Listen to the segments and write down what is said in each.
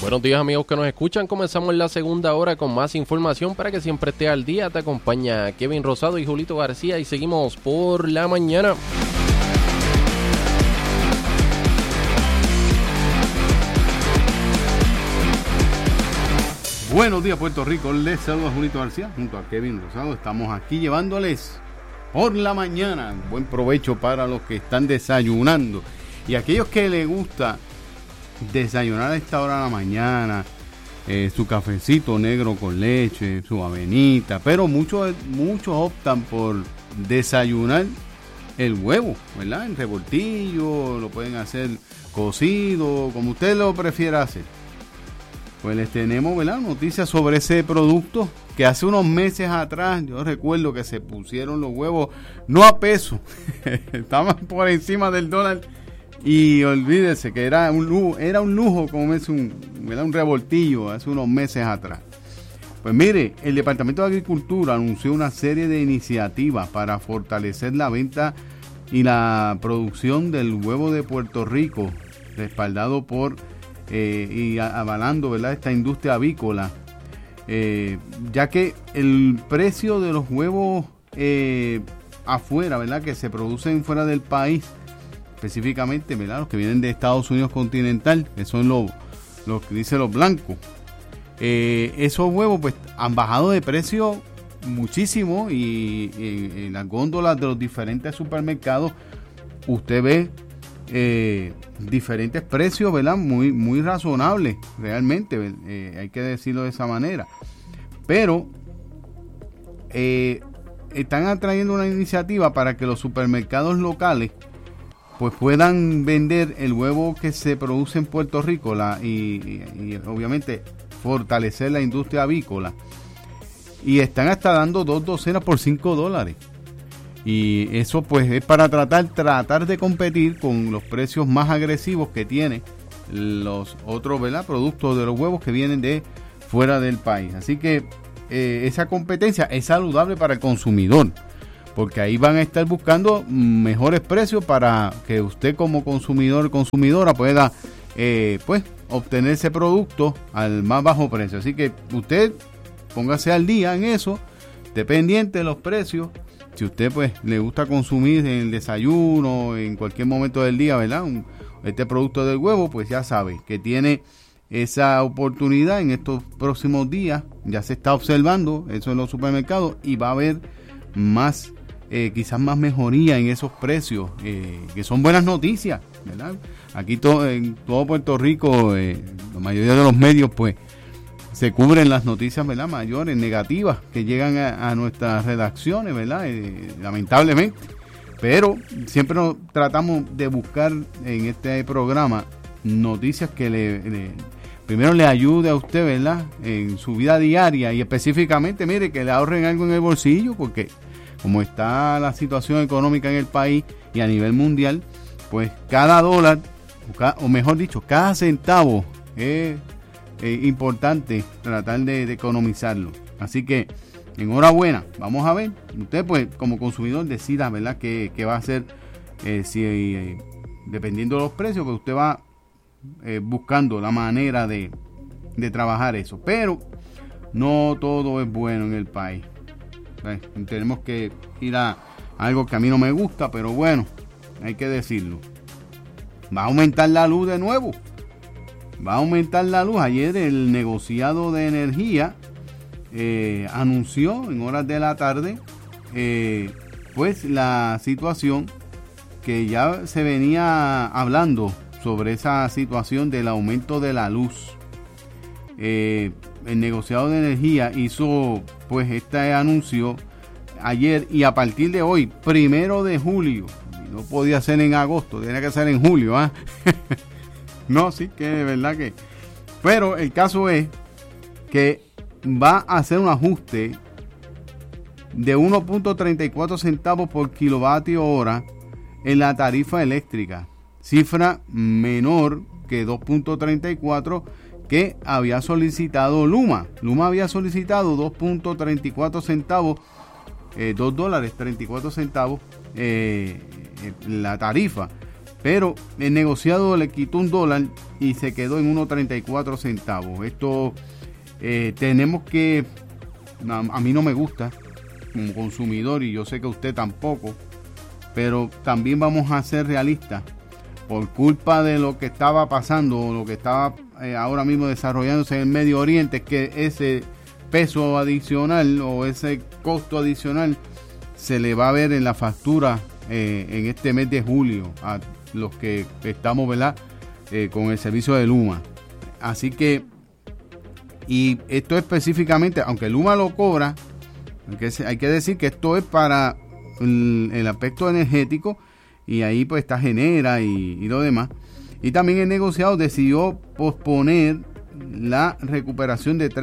Buenos días, amigos que nos escuchan. Comenzamos la segunda hora con más información para que siempre esté al día. Te acompaña Kevin Rosado y Julito García y seguimos por la mañana. Buenos días, Puerto Rico. Les saluda Julito García junto a Kevin Rosado. Estamos aquí llevándoles por la mañana. Buen provecho para los que están desayunando. Y aquellos que les gusta desayunar a esta hora de la mañana, su cafecito negro con leche, su avenita, pero muchos optan por desayunar el huevo, ¿verdad? En revoltillo, lo pueden hacer cocido, como usted lo prefiera hacer. Pues les tenemos, ¿verdad?, noticias sobre ese producto que hace unos meses atrás, yo recuerdo que se pusieron los huevos no a peso, estaban por encima del dólar. Y olvídese que era un lujo comerse un revoltillo hace unos meses atrás. Pues mire, el Departamento de Agricultura anunció una serie de iniciativas para fortalecer la venta y la producción del huevo de Puerto Rico, respaldado por y avalando, ¿verdad?, esta industria avícola, ya que el precio de los huevos afuera, ¿verdad?, que se producen fuera del país, específicamente, ¿verdad?, los que vienen de Estados Unidos continental, que son los que dicen los blancos, esos huevos pues han bajado de precio muchísimo y en las góndolas de los diferentes supermercados usted ve diferentes precios, ¿verdad?, muy razonables realmente, hay que decirlo de esa manera, pero están atrayendo una iniciativa para que los supermercados locales pues puedan vender el huevo que se produce en Puerto Rico y obviamente fortalecer la industria avícola, y están hasta dando 2 docenas por $5, y eso pues es para tratar de competir con los precios más agresivos que tienen los otros, ¿verdad?, productos de los huevos que vienen de fuera del país. Así que esa competencia es saludable para el consumidor, porque ahí van a estar buscando mejores precios para que usted como consumidora pueda pues obtener ese producto al más bajo precio. Así que usted póngase al día en eso, esté pendiente de los precios. Si usted pues le gusta consumir en el desayuno, en cualquier momento del día, ¿verdad?, este producto del huevo, pues ya sabe que tiene esa oportunidad en estos próximos días. Ya se está observando eso en los supermercados y va a haber más quizás más mejoría en esos precios, que son buenas noticias, ¿verdad? Aquí en todo Puerto Rico, la mayoría de los medios pues se cubren las noticias, ¿verdad?, mayores, negativas, que llegan a nuestras redacciones, ¿verdad?, lamentablemente, pero siempre tratamos de buscar en este programa noticias que primero le ayude a usted, ¿verdad?, en su vida diaria, y específicamente, mire, que le ahorren algo en el bolsillo, porque como está la situación económica en el país y a nivel mundial, pues cada dólar, o mejor dicho, cada centavo es importante tratar de economizarlo. Así que enhorabuena, vamos a ver, usted pues como consumidor decida, ¿verdad?, qué va a hacer, si dependiendo de los precios, pues usted va buscando la manera de trabajar eso. Pero no todo es bueno en el país. Tenemos que ir a algo que a mí no me gusta, pero bueno, hay que decirlo. Va a aumentar la luz de nuevo. Va a aumentar la luz. Ayer el negociado de energía anunció en horas de la tarde pues la situación que ya se venía hablando sobre esa situación del aumento de la luz. El negociado de energía hizo pues este anuncio ayer, y a partir de hoy, 1 de julio, no podía ser en agosto, tenía que ser en julio, ¿ah? No, sí, que de verdad que, pero el caso es que va a hacer un ajuste de 1.34 centavos por kilovatio hora en la tarifa eléctrica, cifra menor que 2.34 que había solicitado Luma. Luma había solicitado 2.34 centavos, $2.34 la tarifa, pero el negociado le quitó $1 y se quedó en 1.34 centavos. Esto tenemos que, a mí no me gusta como consumidor y yo sé que a usted tampoco, pero también vamos a ser realistas. Por culpa de lo que estaba pasando o lo que estaba ahora mismo desarrollándose en el Medio Oriente, es que ese peso adicional o ese costo adicional se le va a ver en la factura en este mes de julio a los que estamos, ¿verdad? Con el servicio de Luma. Así que, y esto específicamente, aunque Luma lo cobra, hay que decir que esto es para el aspecto energético, y ahí pues está Genera y lo demás. Y también el negociado decidió posponer la recuperación de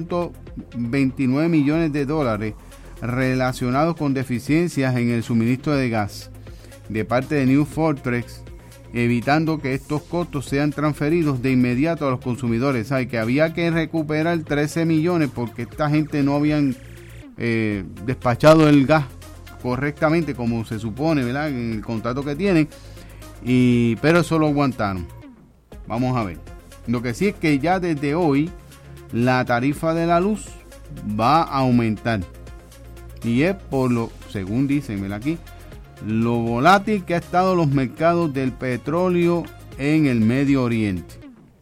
$13.29 millones relacionados con deficiencias en el suministro de gas de parte de New Fortress, evitando que estos costos sean transferidos de inmediato a los consumidores. Hay que había que recuperar 13 millones porque esta gente no habían despachado el gas correctamente como se supone, ¿verdad? En el contrato que tienen, pero eso lo aguantaron. Vamos a ver. Lo que sí es que ya desde hoy la tarifa de la luz va a aumentar, y es por lo, según dicen, ¿verdad? Aquí, lo volátil que ha estado los mercados del petróleo en el Medio Oriente.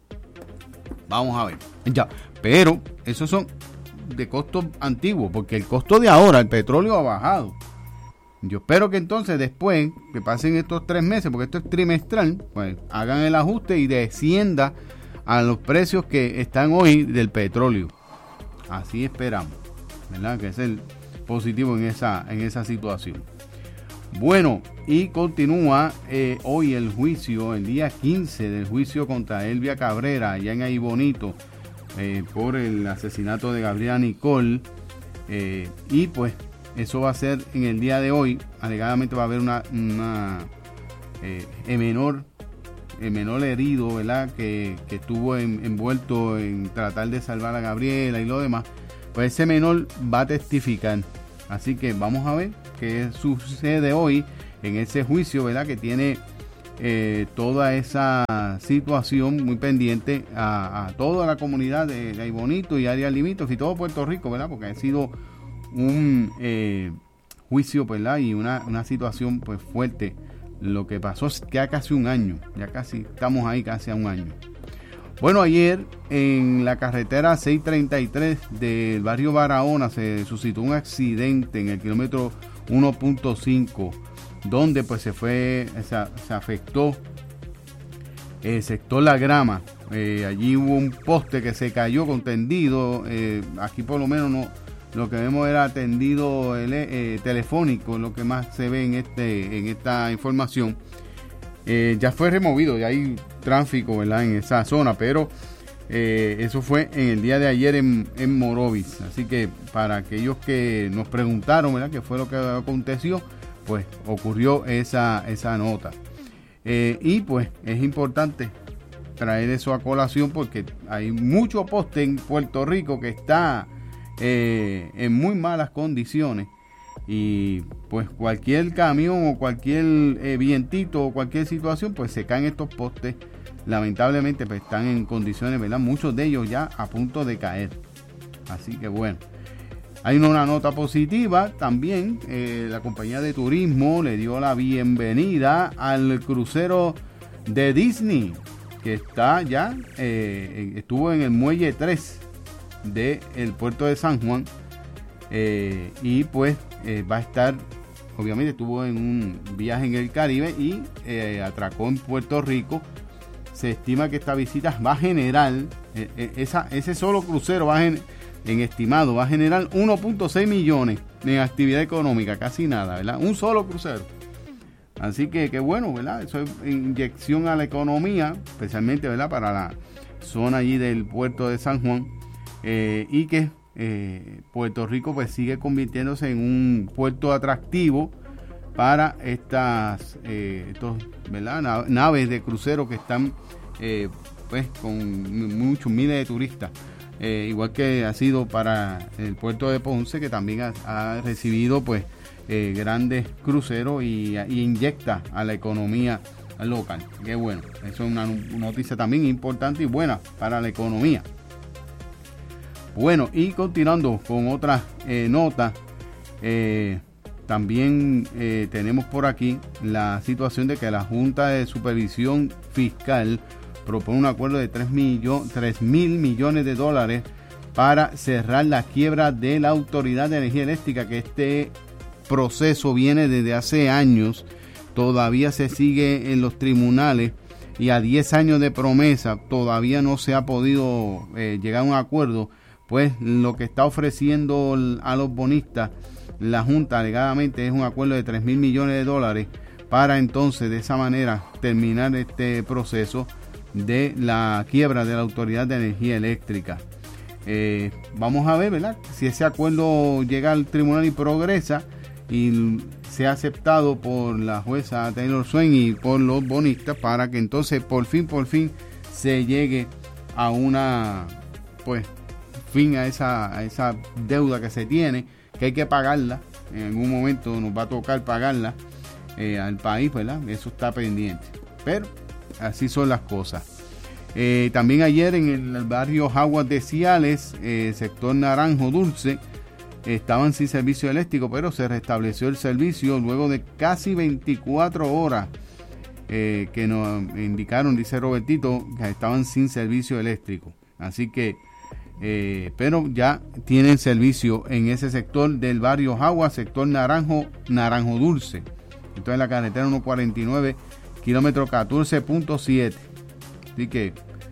Vamos a ver. Ya, pero esos son de costos antiguos, porque el costo de ahora, el petróleo ha bajado. Yo espero que entonces después que pasen estos 3 meses, porque esto es trimestral, pues hagan el ajuste y descienda a los precios que están hoy del petróleo. Así esperamos, ¿verdad? Que es el positivo en esa situación. Bueno, y continúa hoy el juicio, el día 15 del juicio contra Elvia Cabrera, allá en Ahí Bonito, por el asesinato de Gabriela Nicole, y pues eso va a ser en el día de hoy. Alegadamente va a haber el menor herido, ¿verdad? Que estuvo envuelto en tratar de salvar a Gabriela y lo demás. Pues ese menor va a testificar. Así que vamos a ver qué sucede hoy en ese juicio, ¿verdad? Que tiene toda esa situación muy pendiente a toda la comunidad de Ahí Bonito y áreas limítrofes y todo Puerto Rico, ¿verdad? Porque ha sido un juicio, ¿verdad? Y una situación pues fuerte. Lo que pasó es que casi un año, ya casi estamos ahí casi a un año. Bueno, ayer en la carretera 633 del barrio Barahona se suscitó un accidente en el kilómetro 1.5, donde pues se afectó el sector La Grama. Allí hubo un poste que se cayó con tendido. Aquí por lo menos no. Lo que vemos era tendido telefónico, lo que más se ve en esta información. Ya fue removido, ya hay tráfico, ¿verdad? En esa zona, pero eso fue en el día de ayer en Morovis. Así que para aquellos que nos preguntaron, ¿verdad?, qué fue lo que aconteció, pues ocurrió esa nota. Y pues es importante traer eso a colación porque hay mucho poste en Puerto Rico que está en muy malas condiciones, y pues cualquier camión o cualquier vientito o cualquier situación, pues se caen estos postes. Lamentablemente pues están en condiciones, ¿verdad?, muchos de ellos ya a punto de caer. Así que bueno, hay una nota positiva también. La compañía de turismo le dio la bienvenida al crucero de Disney, que está ya estuvo en el muelle 3 del puerto de San Juan, y pues va a estar, obviamente estuvo en un viaje en el Caribe y atracó en Puerto Rico. Se estima que esta visita va a generar, ese solo crucero va en estimado va a generar 1.6 millones en actividad económica, casi nada, ¿verdad? Un solo crucero. Así que qué bueno, ¿verdad? Eso es inyección a la economía, especialmente, ¿verdad?, para la zona allí del puerto de San Juan. Y que Puerto Rico pues sigue convirtiéndose en un puerto atractivo para estos, ¿verdad?, naves de crucero que están pues con muchos miles de turistas, igual que ha sido para el puerto de Ponce, que también ha recibido pues grandes cruceros y inyecta a la economía local. Qué bueno, eso es una noticia también importante y buena para la economía. Bueno, y continuando con otras notas, también tenemos por aquí la situación de que la Junta de Supervisión Fiscal propone un acuerdo de 3.000 millones de dólares para cerrar la quiebra de la Autoridad de Energía Eléctrica, que este proceso viene desde hace años, todavía se sigue en los tribunales y a 10 años de promesa todavía no se ha podido llegar a un acuerdo. Pues lo que está ofreciendo a los bonistas la Junta alegadamente es un acuerdo de 3.000 millones de dólares para entonces de esa manera terminar este proceso de la quiebra de la Autoridad de Energía Eléctrica. Vamos a ver, ¿verdad?, si ese acuerdo llega al tribunal y progresa y sea aceptado por la jueza Taylor Swain y por los bonistas, para que entonces por fin se llegue a una, pues, fin a esa deuda que se tiene, que hay que pagarla. En algún momento nos va a tocar pagarla al país, ¿verdad? Eso está pendiente, pero así son las cosas. También ayer en el barrio Aguas de Ciales, sector Naranjo Dulce, estaban sin servicio eléctrico, pero se restableció el servicio luego de casi 24 horas que nos indicaron, dice Robertito, que estaban sin servicio eléctrico. Así que pero ya tienen servicio en ese sector del barrio Aguas, sector Naranjo Dulce. Entonces la carretera 149, kilómetro 14.7. Así que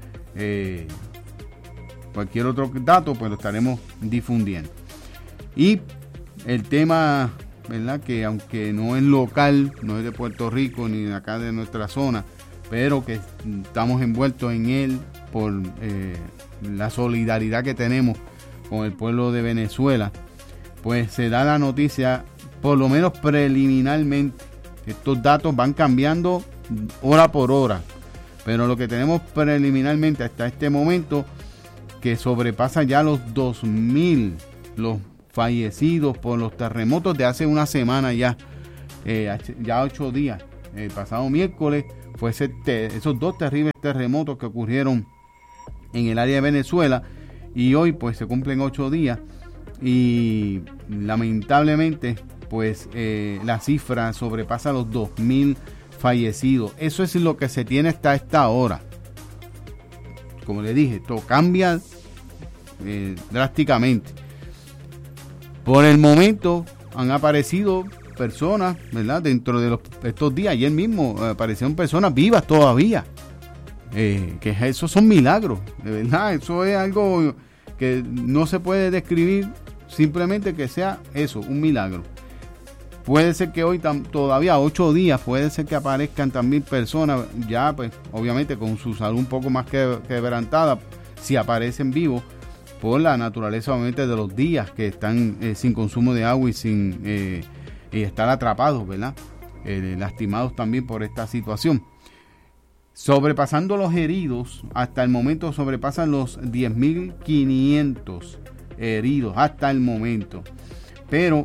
cualquier otro dato pues lo estaremos difundiendo. Y el tema, ¿verdad?, que aunque no es local, no es de Puerto Rico ni de acá de nuestra zona, pero que estamos envueltos en él por la solidaridad que tenemos con el pueblo de Venezuela, pues se da la noticia, por lo menos preliminarmente. Estos datos van cambiando hora por hora, pero lo que tenemos preliminarmente hasta este momento, que sobrepasa ya los 2.000 los fallecidos por los terremotos de hace una semana ya 8 días. El pasado miércoles fue esos 2 terribles terremotos que ocurrieron en el área de Venezuela, y hoy pues se cumplen 8 días y lamentablemente pues la cifra sobrepasa los 2.000 fallecidos. Eso es lo que se tiene hasta esta hora. Como le dije, todo cambia drásticamente. Por el momento han aparecido personas, ¿verdad?, dentro de estos días. Ayer mismo aparecieron personas vivas todavía. Que esos son milagros, de verdad. Eso es algo que no se puede describir, simplemente que sea eso, un milagro. Puede ser que hoy todavía 8 días, puede ser que aparezcan también personas ya, pues obviamente con su salud un poco más quebrantada, si aparecen vivos, por la naturaleza obviamente de los días que están sin consumo de agua y sin estar atrapados, ¿verdad? Lastimados también por esta situación. Sobrepasando los heridos, hasta el momento sobrepasan los 10.500 heridos hasta el momento. Pero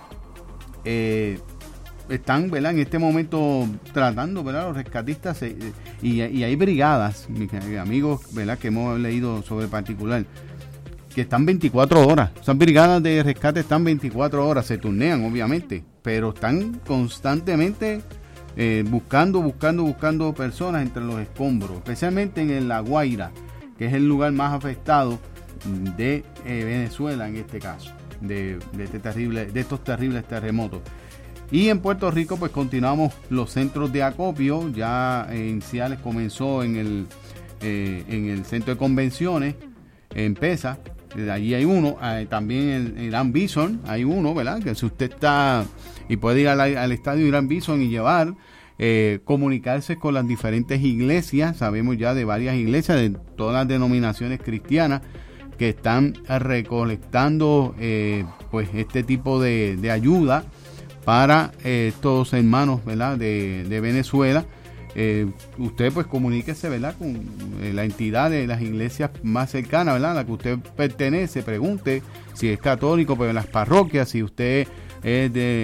están, ¿verdad?, en este momento tratando, ¿verdad?, los rescatistas y hay brigadas, mis amigos, ¿verdad?, que hemos leído sobre el particular, que están 24 horas. Esas brigadas de rescate están 24 horas, se turnean obviamente, pero están constantemente buscando personas entre los escombros, especialmente en La Guaira, que es el lugar más afectado de Venezuela en este caso, de estos terribles terremotos. Y en Puerto Rico pues continuamos los centros de acopio. Ya en Ciales comenzó en el centro de convenciones, en Pesa. Allí hay uno, también en Irán Bison hay uno, ¿verdad? Que si usted está y puede ir al estadio Irán Bison y llevar, comunicarse con las diferentes iglesias. Sabemos ya de varias iglesias de todas las denominaciones cristianas que están recolectando pues este tipo de ayuda para estos hermanos, ¿verdad?, de Venezuela. Usted pues comuníquese, ¿verdad?, con la entidad de las iglesias más cercanas, ¿verdad?, a la que usted pertenece. Pregunte si es católico, pero en las parroquias, si usted es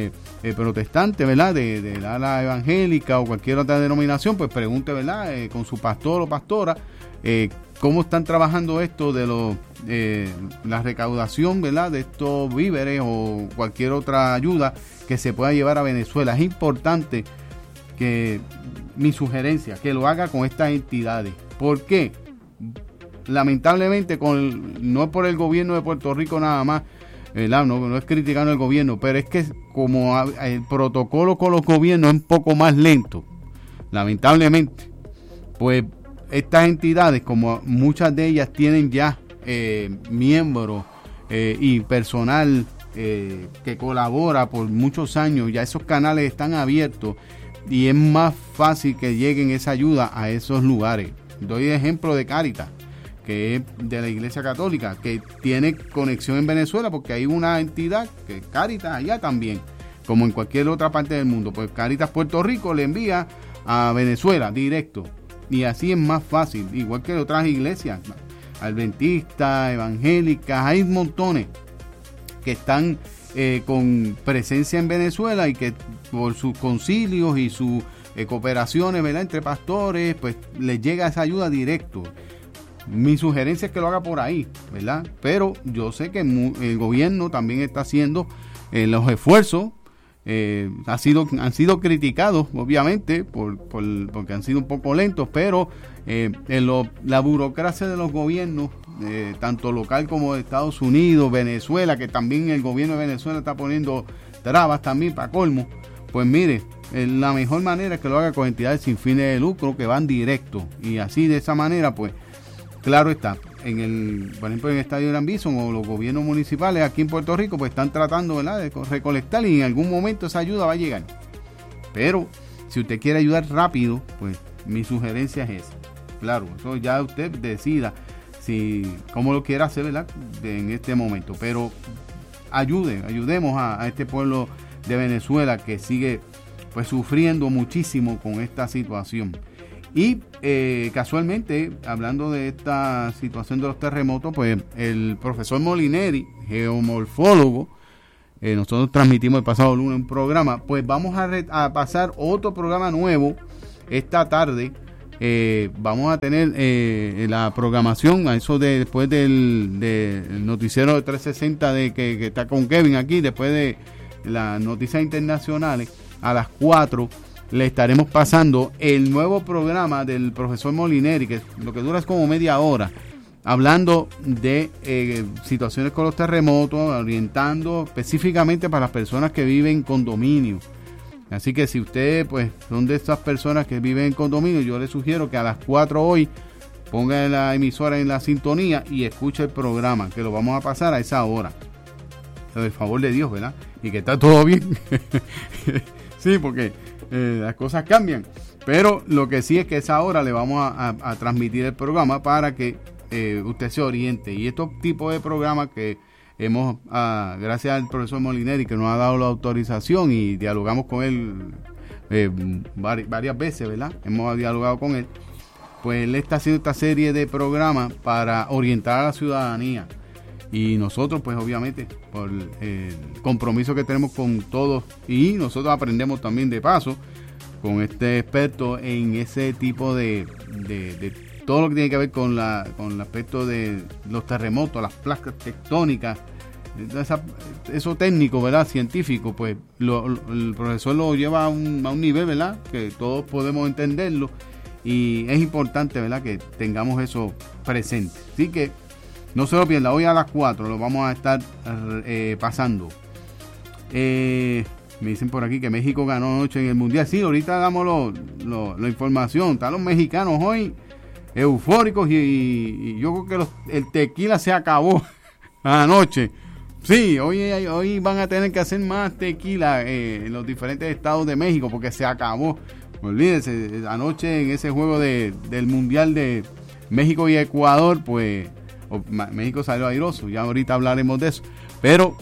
protestante, ¿verdad? De la ala evangélica o cualquier otra denominación, pues pregunte, ¿verdad? Con su pastor o pastora, cómo están trabajando esto de la recaudación, ¿verdad? De estos víveres o cualquier otra ayuda que se pueda llevar a Venezuela. Es importante que mi sugerencia, que lo haga con estas entidades. ¿Por qué? Lamentablemente, no es por el gobierno de Puerto Rico nada más, no es criticando el gobierno, pero es que como el protocolo con los gobiernos es un poco más lento, lamentablemente, pues estas entidades, como muchas de ellas tienen ya miembros y personal que colabora por muchos años, ya esos canales están abiertos y es más fácil que lleguen esa ayuda a esos lugares. Doy ejemplo de Cáritas, que es de la Iglesia Católica, que tiene conexión en Venezuela porque hay una entidad, que Cáritas allá también, como en cualquier otra parte del mundo. Pues Cáritas Puerto Rico le envía a Venezuela directo, y así es más fácil, igual que otras iglesias adventistas, evangélicas, hay montones que están con presencia en Venezuela y que por sus concilios y sus cooperaciones, ¿verdad?, entre pastores, pues les llega esa ayuda directo. Mi sugerencia es que lo haga por ahí, ¿verdad? Pero yo sé que el gobierno también está haciendo los esfuerzos. Han sido criticados, obviamente, porque han sido un poco lentos, pero la burocracia de los gobiernos, tanto local como de Estados Unidos, Venezuela, que también el gobierno de Venezuela está poniendo trabas también para colmo, pues mire, la mejor manera es que lo haga con entidades sin fines de lucro que van directo, y así de esa manera, pues claro está, por ejemplo en el Estadio Gran Bison o los gobiernos municipales aquí en Puerto Rico, pues están tratando, ¿verdad?, de recolectar, y en algún momento esa ayuda va a llegar. Pero si usted quiere ayudar rápido, pues mi sugerencia es esa. Claro, eso ya usted decida cómo lo quiere hacer, ¿verdad?, en este momento. Pero ayudemos a este pueblo de Venezuela que sigue pues sufriendo muchísimo con esta situación. Y casualmente, hablando de esta situación de los terremotos, pues el profesor Molineri, geomorfólogo, nosotros transmitimos el pasado lunes un programa, pues vamos a pasar otro programa nuevo esta tarde. Vamos a tener la programación, a eso después del noticiero de 360 que está con Kevin aquí, después de las noticias internacionales, a las 4 le estaremos pasando el nuevo programa del profesor Molineri, que lo que dura es como media hora, hablando de situaciones con los terremotos, orientando específicamente para las personas que viven en condominio. Así que si usted pues son de esas personas que viven en condominio, yo le sugiero que a las 4 hoy ponga la emisora en la sintonía y escuche el programa, que lo vamos a pasar a esa hora. Por el favor de Dios, ¿verdad? Y que está todo bien. Sí, porque las cosas cambian. Pero lo que sí es que a esa hora le vamos a transmitir el programa para que usted se oriente. Y estos tipos de programas que hemos, gracias al profesor Molineri, que nos ha dado la autorización y dialogamos con él varias veces, ¿verdad? Hemos dialogado con él. Pues él está haciendo esta serie de programas para orientar a la ciudadanía. Y nosotros, pues obviamente, por el compromiso que tenemos con todos, y nosotros aprendemos también de paso con este experto en ese tipo de todo lo que tiene que ver con el aspecto de los terremotos, las placas tectónicas, eso técnico, ¿verdad?, científico, pues el profesor lo lleva a un nivel, ¿verdad?, que todos podemos entenderlo, y es importante, ¿verdad?, que tengamos eso presente. Así que no se lo pierda, hoy a las 4 lo vamos a estar pasando. Me dicen por aquí que México ganó anoche en el Mundial. Sí, ahorita damos la información. Están los mexicanos hoy eufóricos y yo creo que el tequila se acabó anoche. Sí, hoy van a tener que hacer más tequila en los diferentes estados de México porque se acabó. Olvídense, anoche en ese juego del Mundial de México y Ecuador, pues México salió airoso, ya ahorita hablaremos de eso, pero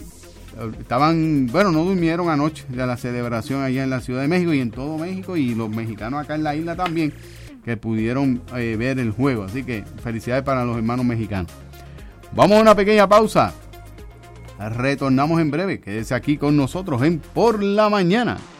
no durmieron anoche de la celebración allá en la Ciudad de México y en todo México, y los mexicanos acá en la isla también, que pudieron ver el juego, así que felicidades para los hermanos mexicanos. Vamos a una pequeña pausa Retornamos en breve. Quédese aquí con nosotros en Por la Mañana.